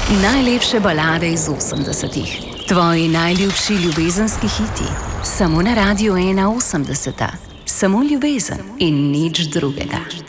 Najlepše balade iz 80-ih. Tvoji najljubši ljubezenski hiti. Samo na Radiu 1 80. Samo ljubezen in nič drugega.